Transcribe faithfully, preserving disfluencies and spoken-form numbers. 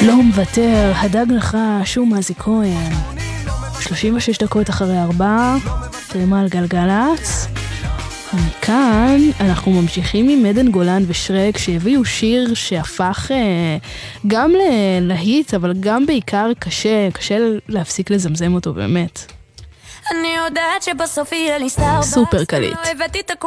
לא מוותר, הדג לך, שום מזי כהן. שלושים ושש דקות אחרי ארבע, תרמה על גלגלץ. ומכאן אנחנו ממשיכים עם עדן גולן ושרק שהביאו שיר שהפך אה, גם ללהיט, אבל גם בעיקר קשה, קשה להפסיק לזמזם אותו באמת. אני יודעת שבסוף יהיה לי סטארבקס. סופר קליט.